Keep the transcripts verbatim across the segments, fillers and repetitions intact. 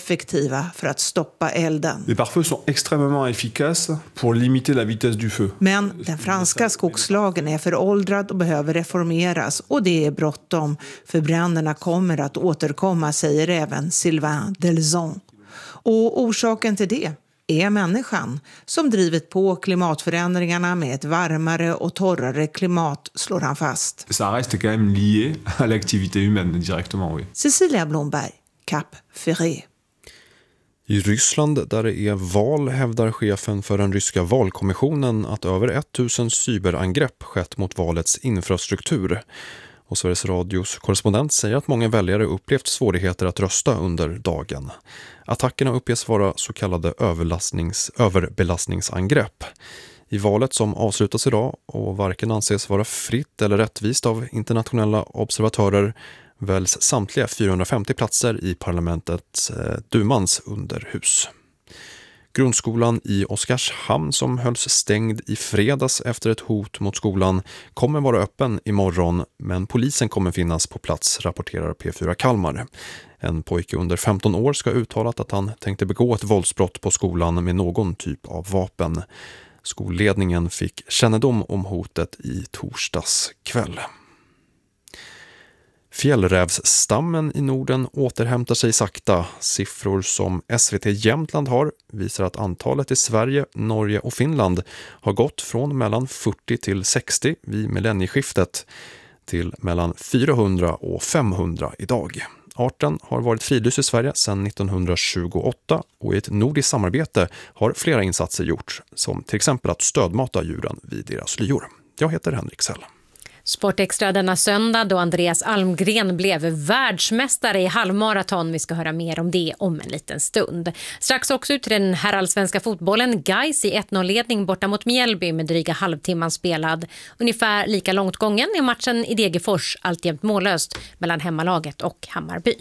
effektiva för att stoppa elden. Les pare-feux sont extrêmement efficaces pour limiter la vitesse du feu. Men den franska skogslagen är föråldrad och behöver reformeras, och det är bråttom, för bränderna kommer att återkomma, säger även Sylvain Delzon. Och orsaken till det är människan som drivit på klimatförändringarna med ett varmare och torrare klimat, slår han fast. Ça reste quand même lié à l'activité humaine directement, oui. Cecilia Blomberg, Cap Ferré. I Ryssland, där det är val, hävdar chefen för den ryska valkommissionen att över tusen cyberangrepp skett mot valets infrastruktur. Och Sveriges Radios korrespondent säger att många väljare upplevt svårigheter att rösta under dagen. Attackerna uppges vara så kallade överlastnings, överbelastningsangrepp. I valet som avslutas idag och varken anses vara fritt eller rättvist av internationella observatörer väljs samtliga fyrahundrafemtio platser i parlamentets eh, Dumans underhus. Grundskolan i Oskarshamn, som hölls stängd i fredags efter ett hot mot skolan, kommer vara öppen imorgon, men polisen kommer finnas på plats, rapporterar P fyra Kalmar. En pojke under femton år ska uttalat att han tänkte begå ett våldsbrott på skolan med någon typ av vapen. Skolledningen fick kännedom om hotet i torsdags kväll. Fjällrävsstammen i Norden återhämtar sig sakta. Siffror som S V T Jämtland har visar att antalet i Sverige, Norge och Finland har gått från mellan fyrtio till sextio vid millennieskiftet till mellan fyrahundra och femhundra idag. Arten har varit fridlyst i Sverige sedan nittonhundratjugoåtta och i ett nordiskt samarbete har flera insatser gjorts, som till exempel att stödmata djuren vid deras lyor. Jag heter Henrik Sell. Sportextra denna söndag då Andreas Almgren blev världsmästare i halvmaraton. Vi ska höra mer om det om en liten stund. Strax också ut till den herrallsvenska fotbollen. Gais i ett noll-ledning borta mot Mjällby med dryga halvtimman spelad. Ungefär lika långt gången är matchen i Degerfors alltjämt mållöst mellan hemmalaget och Hammarby.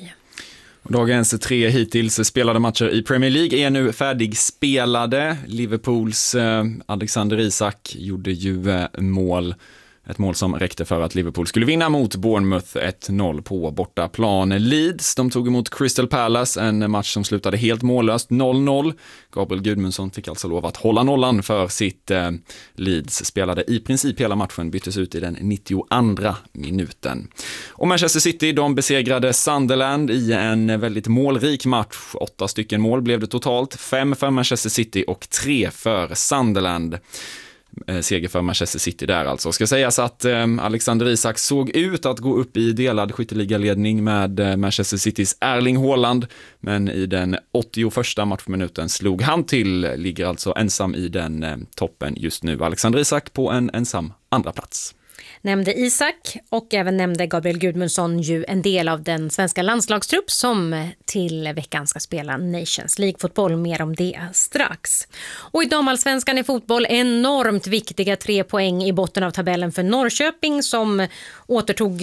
Dagens tre hittills spelade matcher i Premier League är nu färdigspelade. Liverpools eh, Alexander Isak gjorde ju eh, mål. Ett mål som räckte för att Liverpool skulle vinna mot Bournemouth ett noll på bortaplan. Leeds, de tog emot Crystal Palace, en match som slutade helt mållöst, noll noll. Gabriel Gudmundsson fick alltså lov att hålla nollan för sitt eh, Leeds. Spelade i princip hela matchen, byttes ut i den nittioandra minuten. Och Manchester City, de besegrade Sunderland i en väldigt målrik match. Åtta stycken mål blev det totalt, fem för Manchester City och tre för Sunderland. Seger för Manchester City där alltså. Ska sägas att eh, Alexander Isak såg ut att gå upp i delad skytteligaledning med eh, Manchester Citys Erling Haaland, men i den åttioförsta matchminuten slog han till, ligger alltså ensam i den eh, toppen just nu. Alexander Isak på en ensam andra plats. Nämnde Isak och även nämnde Gabriel Gudmundsson ju en del av den svenska landslagstrupp som till veckan ska spela Nations League-fotboll. Mer om det strax. Och i damallsvenskan i fotboll enormt viktiga tre poäng i botten av tabellen för Norrköping som återtog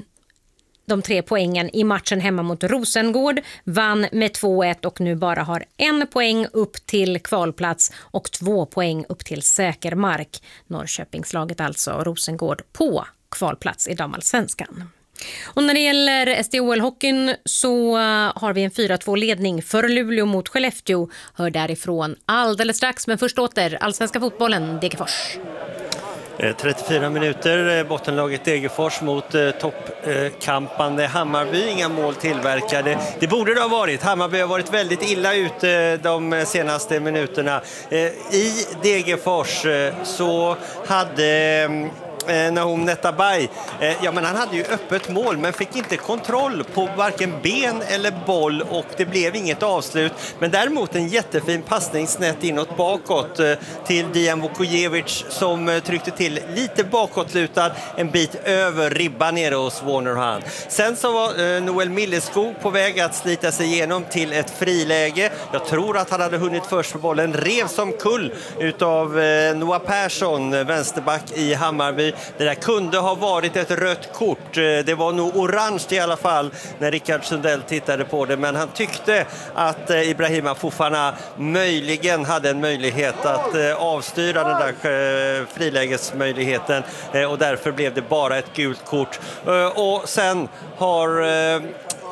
de tre poängen i matchen hemma mot Rosengård, vann med två ett och nu bara har en poäng upp till kvalplats och två poäng upp till säker mark. Norrköpingslaget alltså, Rosengård på kvalplats i damallsvenskan. Och när det gäller S D O L-hockeyn så har vi en fyra två ledning för Luleå mot Skellefteå. Hör därifrån alldeles strax, men först åter allsvenska fotbollen, Degerfors. trettiofyra minuter, bottenlaget Degerfors mot eh, toppkampande Hammarby. Inga mål tillverkade. Det borde det ha varit. Hammarby har varit väldigt illa ute de senaste minuterna. Eh, I Degerfors eh, så hade... Eh, Nahom Netabay, ja men han hade ju öppet mål men fick inte kontroll på varken ben eller boll och det blev inget avslut, men däremot en jättefin passning snett inåt bakåt till Dijan Vukojevic som tryckte till lite bakåtlutad en bit över ribban nere hos Warner. Sen så var Noel Milleskog på väg att slita sig igenom till ett friläge. Jag tror att han hade hunnit först för bollen, rev som kull utav Noah Persson, vänsterback i Hammarby. Det där kunde ha varit ett rött kort. Det var nog orange i alla fall när Rickard Sundell tittade på det. Men han tyckte att Ibrahima Fofana möjligen hade en möjlighet att avstyra den där frilägesmöjligheten. Och därför blev det bara ett gult kort. Och sen har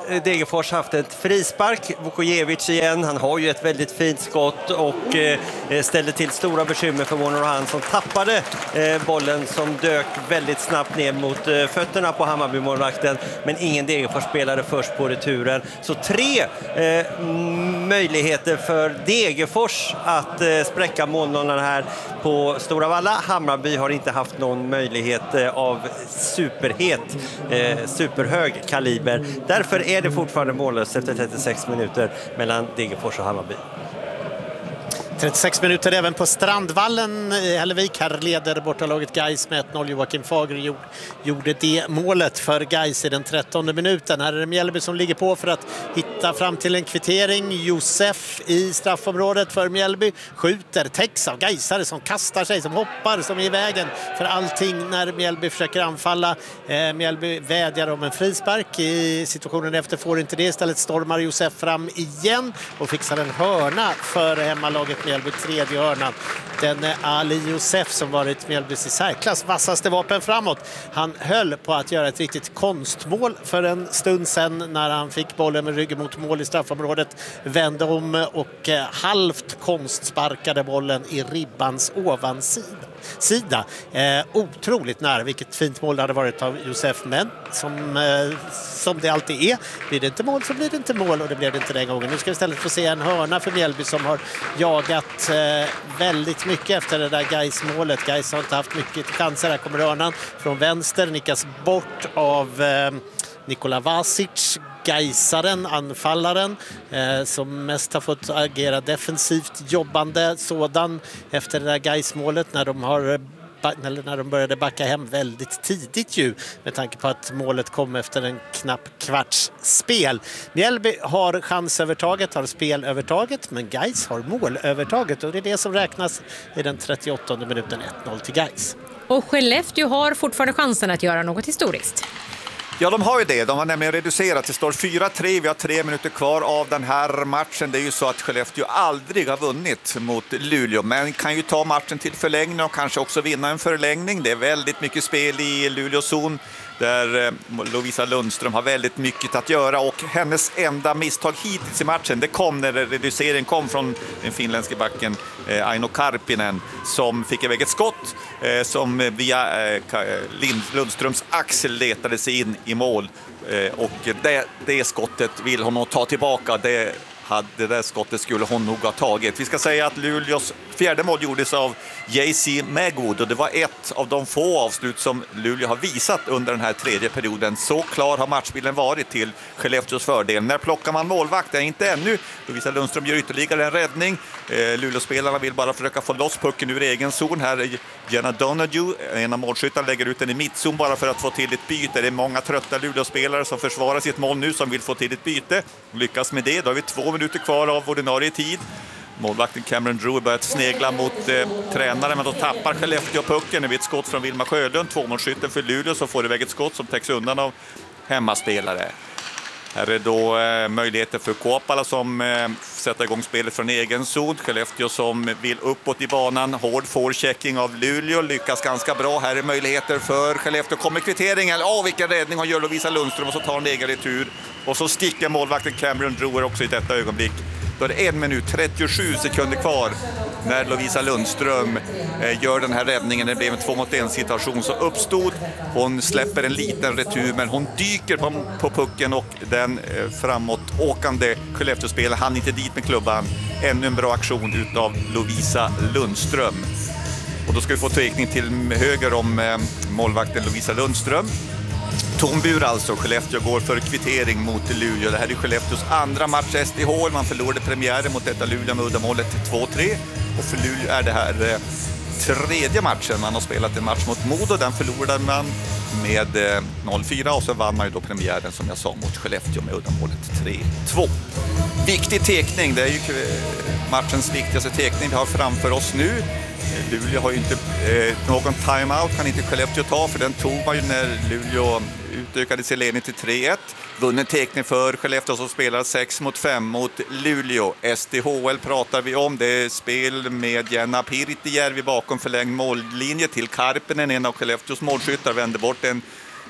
Degerfors haft ett frispark. Vukojevic igen, han har ju ett väldigt fint skott och eh, ställde till stora bekymmer för Mono Han som tappade eh, bollen som dök väldigt snabbt ner mot eh, fötterna på Hammarby-målvakten, men ingen Degerfors spelade först på returen. Så tre eh, möjligheter för Degerfors att eh, spräcka målnollan här på Stora Valla. Hammarby har inte haft någon möjlighet eh, av superhet, eh, superhög kaliber. Därför är det fortfarande mållöst efter trettiosex minuter mellan Degerfors och Hammarby. trettiosex minuter även på Strandvallen i Hällevik. Här leder bortalaget Gais med ett noll. Joakim Fager gjorde det målet för Gais i den trettonde minuten. Här är det Mjällby som ligger på för att hitta fram till en kvittering. Josef i straffområdet för Mjällby skjuter, täcks av Gaisare som kastar sig, som hoppar, som är i vägen för allting när Mjällby försöker anfalla. Eh, Mjällby vädjar om en frispark. I situationen efter får inte det. Istället stormar Josef fram igen och fixar en hörna för hemmalaget Mjällby, tredje hörnan. Den är Ali Josef som varit Mjällbys i särklass vassaste vapen framåt. Han höll på att göra ett riktigt konstmål för en stund sedan när han fick bollen med ryggen mot mål i straffområdet. Vände om och eh, halvt konstsparkade bollen i ribbans ovansida. Sida. Eh, otroligt nära, vilket fint mål det hade varit av Josef, men som, eh, som det alltid är, blir det inte mål så blir det inte mål, och det blev det inte den gången. Nu ska vi istället få se en hörna för Mjällby som har jagat eh, väldigt mycket efter det där Gais-målet. Gais har inte haft mycket chanser. Här kommer hörnan från vänster, nickas bort av eh, Nikola Vasic, Gaisaren, anfallaren eh, som mest har fått agera defensivt jobbande sådan efter det där Gais-målet när de har eller när de började backa hem väldigt tidigt ju, med tanke på att målet kom efter en knapp kvarts spel. Mjällby har chansövertaget, har spelövertaget, men Gais har målövertaget, och det är det som räknas i den trettioåttonde minuten. Ett noll till Gais. Och Skellefteå har fortfarande chansen att göra något historiskt. Ja, de har ju det. De har nämligen reducerat. Det står fyra tre. Vi har tre minuter kvar av den här matchen. Det är ju så att Skellefteå aldrig har vunnit mot Luleå, men kan ju ta matchen till förlängning och kanske också vinna en förlängning. Det är väldigt mycket spel i Luleås zon där Lovisa Lundström har väldigt mycket att göra, och hennes enda misstag hittills i matchen, det kom när reduceringen kom från den finländske backen eh, Aino Karppinen, som fick iväg ett skott eh, som via eh, Lundströms axel letade sig in i mål, eh, och det, det skottet vill hon nog ta tillbaka. Det hade det där skottet skulle hon nog ha tagit. Vi ska säga att Luleås fjärde mål gjordes av J C Megwood, och det var ett av de få avslut som Luleå har visat under den här tredje perioden. Så klar har matchbilden varit till Skellefteås fördel. När plockar man målvakt? Det är inte ännu. Lovisa Lundström gör ytterligare en räddning. Eh, Luleåspelarna vill bara försöka få loss pucken ur egen zon. Här är Jenna Donahue, en av målskyttarna, lägger ut den i mittzon bara för att få till ett byte. Det är många trötta Luleåspelare som försvarar sitt mål nu, som vill få till ett byte. Lyckas med det. Då har vi två minuter kvar av ordinarie tid. Målvakten Cameron Drew har börjat snegla mot eh, tränaren, men då tappar Skellefteå pucken. Det är ett skott från Vilma Sjölund, tvåmålsskytten för Luleå, som får iväg ett skott som täcks undan av hemmaspelare. Här är då eh, möjligheter för Kuopala som eh, sätter igång spelet från egen zon. Skellefteå som vill uppåt i banan. Hård forechecking av Luleå, lyckas ganska bra. Här är möjligheter för Skellefteå. Kommer kvitteringen. Åh, oh, vilken räddning har gör Lovisa Lundström, och så tar en egen retur. Och så sticker målvakten Cameron Drewer också i detta ögonblick. Då är det en minut, trettiosju sekunder kvar när Lovisa Lundström eh, gör den här räddningen. Det blev en två mot en situation så uppstod. Hon släpper en liten retur, men hon dyker på, på pucken, och den eh, framåt åkande Skellefteå-spelaren hann inte dit med klubban. Ännu en bra aktion utav Lovisa Lundström. Och då ska vi få teckning till höger om eh, målvakten Lovisa Lundström. Tombur alltså. Skellefteå går för kvittering mot Luleå. Det här är Skellefteås andra match S D H. Man förlorade premiären mot detta Luleå med uddamålet två tre. Och för Luleå är det här eh, tredje matchen. Man har spelat en match mot Modo. Den förlorade man med eh, noll fyra, och så vann man ju då premiären, som jag sa, mot Skellefteå med uddamålet tre två. Viktig tekning. Det är ju matchens viktigaste tekning vi har framför oss nu. Luleå har ju inte eh, någon timeout, kan inte Skellefteå ta, för den tog man ju när Luleå utökade sin ledning till tre ett. Vunnen tekning för Skellefteå som spelar sex mot fem mot Luleå. S D H L pratar vi om. Det är spel med Jenna Pirttijärvi bakom förlängd mållinje till Karppinen. En av Skellefteås målskyttar vänder bort en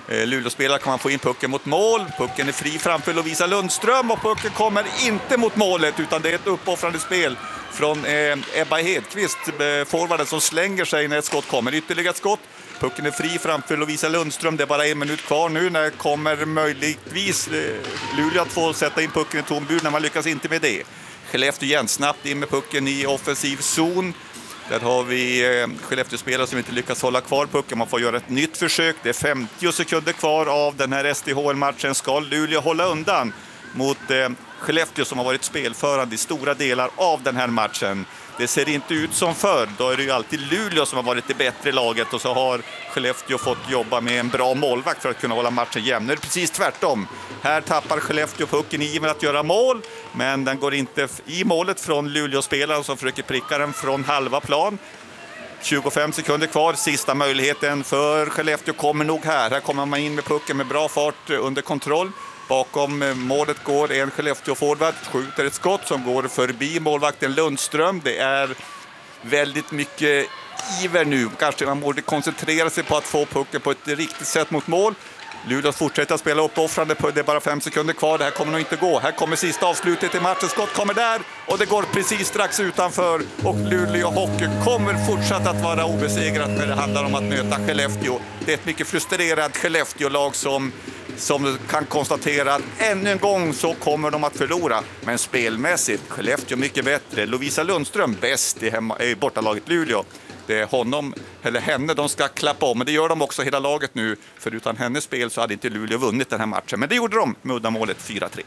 Luleå-spelare kan man få in pucken mot mål. Pucken är fri framför Lovisa Lundström och pucken kommer inte mot målet utan det är ett uppoffrande spel från eh, Ebba Hedqvist, eh, forwarden som slänger sig när ett skott kommer. Ytterligare ett skott. Pucken är fri framför Lovisa Lundström. Det är bara en minut kvar nu. När kommer möjligtvis eh, Luleå att få sätta in pucken i tom bur när man lyckas inte med det. Skellefteå igen snabbt in med pucken i offensiv zon. Där har vi eh, Skellefteå-spelare som inte lyckas hålla kvar pucken. Man får göra ett nytt försök. Det är femtio sekunder kvar av den här S D H L-matchen. Ska Luleå hålla undan mot eh, Skellefteå som har varit spelförande i stora delar av den här matchen. Det ser inte ut som förr. Då är det ju alltid Luleå som har varit det bättre laget och så har Skellefteå fått jobba med en bra målvakt för att kunna hålla matchen jämn. Det är precis tvärtom. Här tappar Skellefteå pucken i med att göra mål, men den går inte i målet från Luleå-spelaren som försöker pricka den från halva plan. tjugofem sekunder kvar, sista möjligheten för Skellefteå kommer nog här. Här kommer man in med pucken med bra fart under kontroll. Bakom målet går en Skellefteå-forward, skjuter ett skott som går förbi målvakten Lundström. Det är väldigt mycket iver nu. Kanske man borde koncentrera sig på att få pucken på ett riktigt sätt mot mål. Luleå fortsätter att spela uppoffrande på det är bara fem sekunder kvar. Det här kommer nog inte gå. Här kommer sista avslutet i matchen. Skott kommer där och det går precis strax utanför. Och Luleå Hockey kommer fortsatt att vara obesegrat när det handlar om att möta Skellefteå. Det är ett mycket frustrerat Skellefteå-lag som, som kan konstatera att ännu en gång så kommer de att förlora. Men spelmässigt, Skellefteå mycket bättre. Lovisa Lundström bäst i, hemma, i bortalaget Luleå. Det är honom eller henne de ska klappa om, men det gör de också hela laget nu. För utan hennes spel så hade inte Luleå vunnit den här matchen. Men det gjorde de med uddamålet fyra tre.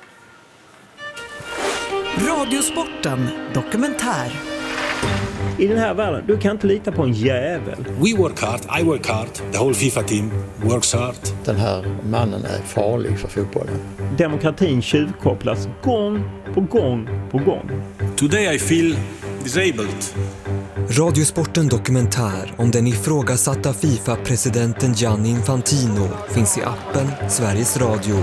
Radiosporten dokumentär. I den här världen, du kan inte lita på en jävel. We work hard, I work hard, the whole FIFA team works hard. Den här mannen är farlig för fotbollen. Demokratin tjuvkopplas gång på gång på gång. Today I feel disabled. Radiosporten dokumentär om den ifrågasatta FIFA-presidenten Gianni Infantino finns i appen Sveriges Radio.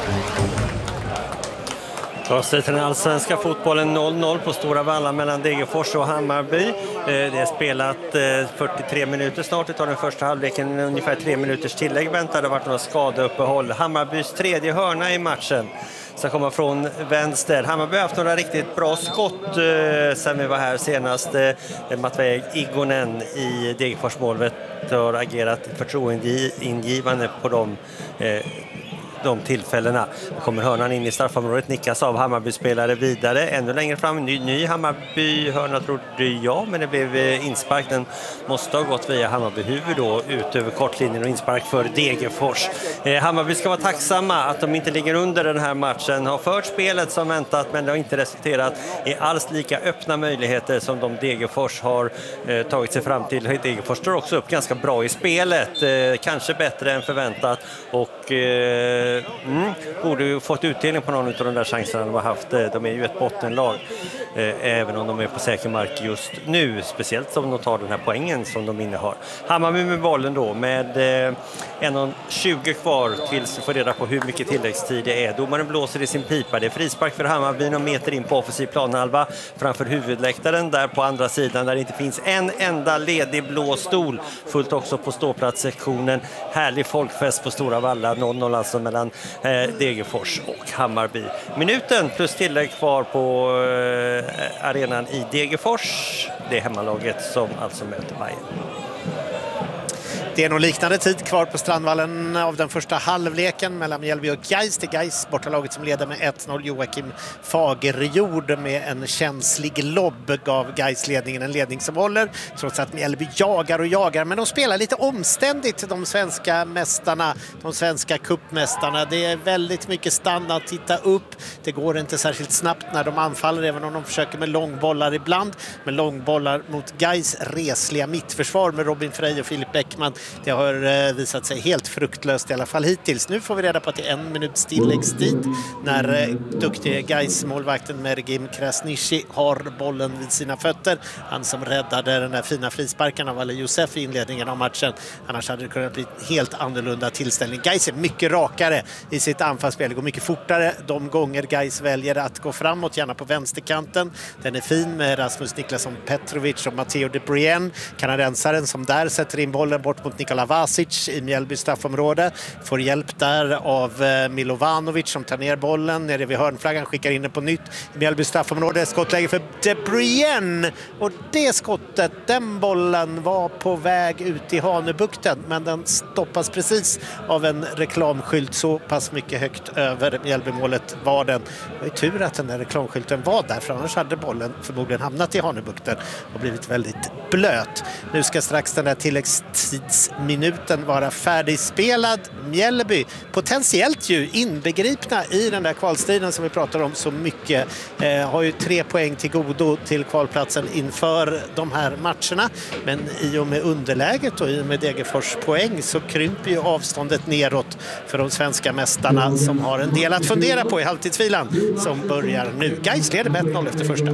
Avslutet den allsvenska fotbollen noll noll på Stora Valla mellan Degerfors och Hammarby. Det är spelat fyrtiotre minuter snart. Det tar den första halvleken ungefär tre minuters tillägg. Väntar det har varit några skadeuppehåll. Hammarbys tredje hörna i matchen som kommer från vänster. Hammarby har haft några riktigt bra skott eh, sen vi var här senast. Eh, Matvej Igonen i Degerfors målvet har agerat förtroendeingivande på dem. Eh, de tillfällena. Då kommer hörnan in i straffområdet, nickas av Hammarby-spelare vidare. Ännu längre fram, ny, ny Hammarby-hörna trodde jag, men det blev inspark. Den måste ha gått via Hammarby-huvud då, ut över kortlinjen och inspark för Degerfors. Eh, Hammarby ska vara tacksamma att de inte ligger under den här matchen. Har fört spelet som väntat, men det har inte resulterat i alls lika öppna möjligheter som de Degerfors har eh, tagit sig fram till. Degerfors står också upp ganska bra i spelet. Eh, kanske bättre än förväntat och eh, Mm, borde ju fått utdelning på någon av de där chanserna de har haft. De är ju ett bottenlag eh, även om de är på säker mark just nu, speciellt som de tar den här poängen som de innehar. Hammarby med bollen då med eh, en tjugo kvar tills vi får reda på hur mycket tilläggstid det är. Domaren blåser i sin pipa. Det är frispark för Hammarby och meter in på offensiv planhalva framför huvudläktaren där på andra sidan där det inte finns en enda ledig blå stol. Fullt också på ståplatssektionen. Härlig folkfest på Stora Valla. noll noll alltså mellan eh, Degerfors och Hammarby. Minuten plus tillägg kvar på eh, arenan i Degerfors. Det är hemmalaget som alltså möter Bayern. Det är nog liknande tid kvar på Strandvallen av den första halvleken mellan Mjällby och Gais. Det är Gais, bortalaget som leder med ett noll. Joakim Fagerjord med en känslig lobb gav Gais ledningen, en ledning som håller trots att Mjällby jagar och jagar. Men de spelar lite omständigt, de svenska mästarna, de svenska kuppmästarna. Det är väldigt mycket stanna att titta upp. Det går inte särskilt snabbt när de anfaller, även om de försöker med långbollar ibland. Men långbollar mot Gais resliga mittförsvar med Robin Frey och Filip Bäckman. Det har visat sig helt fruktlöst i alla fall hittills. Nu får vi reda på att det är en minut tilläggstid när duktiga Gais-målvakten Mergim Krasniqi har bollen vid sina fötter. Han som räddade den där fina frisparken av Ali Josef i inledningen av matchen. Annars hade det kunnat bli helt annorlunda tillställning. Gais är mycket rakare i sitt anfallsspel. Det går mycket fortare de gånger Gais väljer att gå framåt, gärna på vänsterkanten. Den är fin med Rasmus Niklasson Petrovic och Matteo de Brienne, kanadensaren som där sätter in bollen bort mot mot Nikola Vasic i Mjällby straffområde. Får hjälp där av Milovanovic som tar ner bollen nere vid hörnflaggan, skickar in den på nytt i Mjällby straffområde. Skottläge för De Bruyne, och det skottet, den bollen var på väg ut i Hanöbukten, men den stoppas precis av en reklamskylt så pass mycket högt över Mjällbymålet var den. Det var ju tur att den där reklamskylten var där, för annars hade bollen förmodligen hamnat i Hanöbukten och blivit väldigt blöt. Nu ska strax den där tilläggstidsminuten vara färdigspelad. Mjällby potentiellt ju inbegripna i den där kvalstriden som vi pratar om så mycket. Eh, har ju tre poäng till godo till kvalplatsen inför de här matcherna. Men i och med underläget och i och med Degerfors poäng så krymper ju avståndet neråt för de svenska mästarna som har en del att fundera på i halvtidsvilan som börjar nu. Gais leder med ett noll efter första.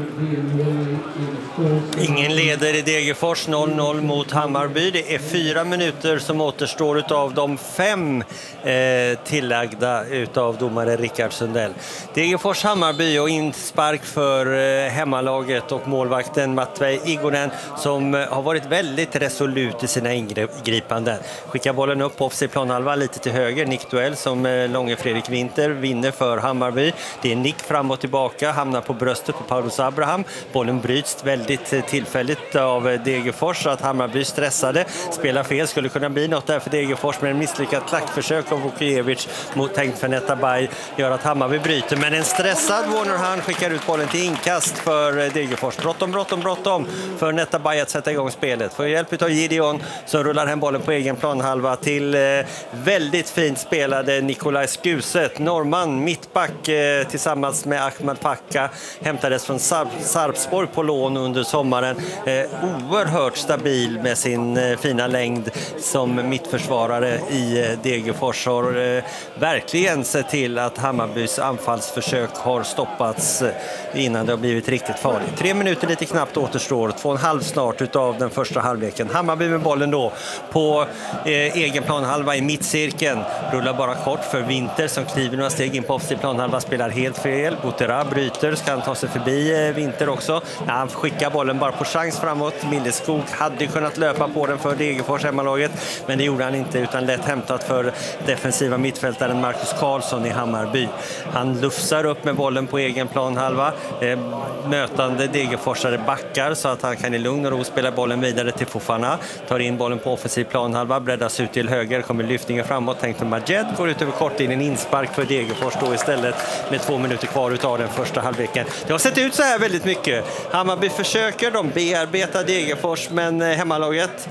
Ingen leder i Degerfors, noll noll mot Hammarby. Det är fyra minuter som återstår utav de fem eh, tillagda utav domare Rickard Sundell. Degerfors Hammarby och inspark för eh, hemmalaget och målvakten Matvej Igonen som eh, har varit väldigt resolut i sina ingripanden. Skickar bollen upp på offside planhalva lite till höger. Nick Duell som eh, Långe Fredrik Winter vinner för Hammarby. Det är nick fram och tillbaka, hamnar på bröstet på Paulus Abraham. Bollen bryts väldigt eh, tillfälligt av Degerfors så att Hammarby stressade, spelar fel, skulle kunna bli något där för Degerfors, men en misslyckat klackförsök av Vukiewicz mot tänkt för Netabay gör att Hammarby bryter, men en stressad Warner Han skickar ut bollen till inkast för Degerfors. Bråttom, bråttom, bråttom för Netabay att sätta igång spelet. Får hjälp av Gideon som rullar hem bollen på egen planhalva till eh, väldigt fint spelade Nikolaj Skuset. Norrman, mittback eh, tillsammans med Ahmed Packa, hämtades från Sarp Sarpsborg på lån under sommaren. Eh, oerhört stabil med sin eh, fina längd som mittförsvarare i eh, Degerfors har eh, verkligen sett till att Hammarbys anfallsförsök har stoppats eh, innan det har blivit riktigt farligt. Tre minuter lite knappt återstår, två och en halv snart utav den första halvleken. Hammarby med bollen då på eh, egen planhalva i mittcirkeln. Rullar bara kort för Winter som kliver några steg in på offside planhalva, spelar helt fel. Botera bryter, ska han ta sig förbi eh, Winter också. Ja, han skickar bollen bara på chans framåt. Milleskog hade kunnat löpa på den för Degerfors hemmalaget, men det gjorde han inte utan lätt hämtat för defensiva mittfältaren Marcus Karlsson i Hammarby. Han lufsar upp med bollen på egen planhalva. Eh, mötande Degerforsare backar så att han kan i lugn och ro spela bollen vidare till Fofana. Tar in bollen på offensiv planhalva, breddas ut till höger, kommer lyftningen framåt, tänkt för Majed, går ut över kortlinjen, inspark för Degerfors då istället med två minuter kvar utav den första halvleken. Det har sett ut så här väldigt mycket. Hammarby försöker, de bearbetar Degerfors, men hemmalaget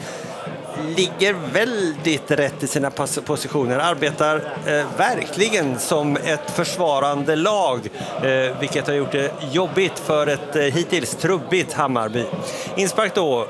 ligger väldigt rätt i sina positioner, arbetar eh, verkligen som ett försvarande lag, eh, vilket har gjort det jobbigt för ett eh, hittills trubbigt Hammarby. Inspark då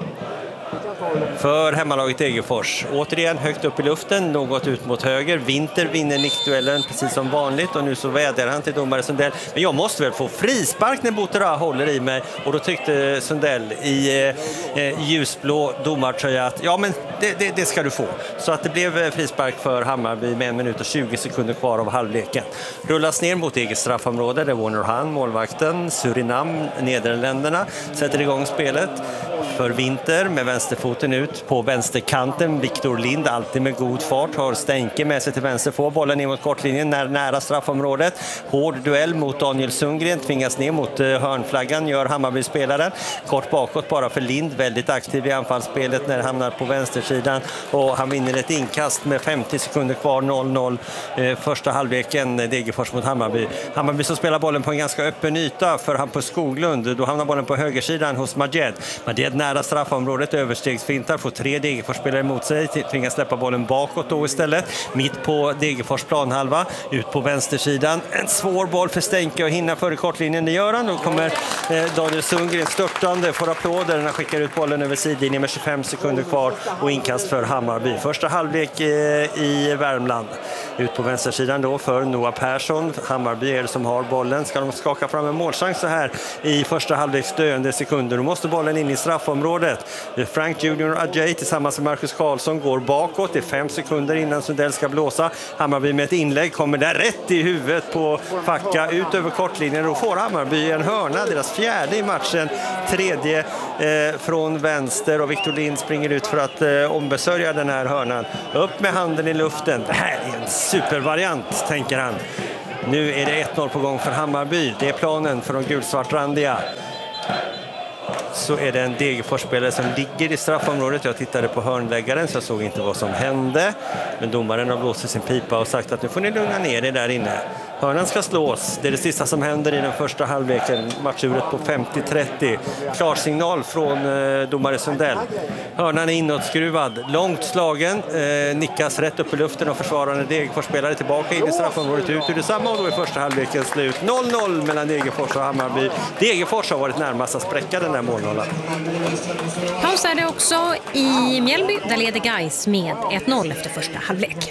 för hemmalaget Degerfors. Återigen högt upp i luften, något ut mot höger. Winter vinner nickduellen precis som vanligt och nu så vädjar han till domare Sundell. Men jag måste väl få frispark när Botera håller i mig, och då tyckte Sundell i eh, ljusblå domartröja att ja, men det, det, det ska du få. Så att det blev frispark för Hammarby med en minut och tjugo sekunder kvar av halvleken. Rullas ner mot eget straffområde där Warner Han, målvakten, Surinam, Nederländerna sätter igång spelet för Winter med vänsterfoten ut på vänsterkanten. Viktor Lind, alltid med god fart, har Stänke med sig till vänster, får bollen ner mot kortlinjen när, nära straffområdet. Hård duell mot Daniel Sundgren, tvingas ner mot uh, hörnflaggan, gör Hammarby-spelaren. Kort bakåt bara för Lind, väldigt aktiv i anfallsspelet när han hamnar på vänstersidan, och han vinner ett inkast med femtio sekunder kvar, noll noll. Uh, första halvleken, Degerfors mot Hammarby. Hammarby som spelar bollen på en ganska öppen yta för Hampus Skoglund. Då hamnar bollen på högersidan hos Majed. Majed nära straffområdet, överstegsfintar, får tre Degerfors-spelare emot sig, tvingas släppa bollen bakåt då istället. Mitt på Degerfors planhalva, ut på vänstersidan. En svår boll för Stänke och hinna före kortlinjen, det gör han. Då kommer eh, Daniel Sundgren störtande, får applåder när han skickar ut bollen över sidlinjen med tjugofem sekunder kvar och inkast för Hammarby. Första halvlek eh, i Värmland. Ut på vänstersidan då för Noah Persson. Hammarby är det som har bollen. Ska de skaka fram en målchans så här i första halvleks döende sekunder? Då måste bollen in i straffområdet. Frank Junior Adjei tillsammans med Marcus Karlsson går bakåt. Det är fem sekunder innan Sundell ska blåsa. Hammarby med ett inlägg kommer där rätt i huvudet på Facka ut över kortlinjen. Då får Hammarby en hörna. Deras fjärde i matchen. Tredje eh, från vänster och Victor Lind springer ut för att eh, ombesörja den här hörnan. Upp med handen i luften. Det här är en supervariant, tänker han. Nu är det ett noll på gång för Hammarby. Det är planen för de gulsvartrandiga. Så är det en Degerfors-spelare som ligger i straffområdet. Jag tittade på hörnläggaren så jag såg inte vad som hände. Men domaren har blåst i sin pipa och sagt att nu får ni lugna ner er där inne. Hörnan ska slås. Det är det sista som händer i den första halvleken. Matchuret på femtio trettio. Klarsignal från eh, domare Sundell. Hörnan är inåtskruvad. Långt slagen. Eh, nickas rätt upp i luften och försvarande Degerfors-spelare tillbaka in i straffområdet. Ut ur detsamma och då är första halvleken slut. noll noll mellan Degerfors och Hammarby. Degerfors har varit närmast att spräcka den där målnollan. Paus är det också i Mjällby. Där leder Gais med ett noll efter första halvlek.